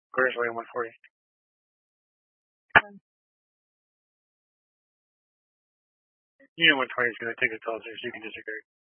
Quarters away 140. You know 120 is going to take a call, so you can disregard.